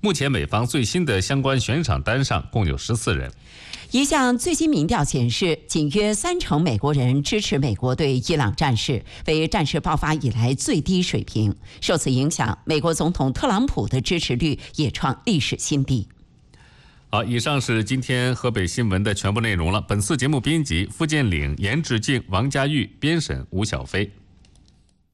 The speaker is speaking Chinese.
目前美方最新的相关悬赏单上共有14人。 一项最新民调显示，仅约30%美国人支持美国对伊朗战事，为战事爆发以来最低水平。受此影响，美国总统特朗普的支持率也创历史新低。 好，以上是今天河北新闻的全部内容了。本次节目编辑付建岭、严志静、王佳玉，编审吴小飞。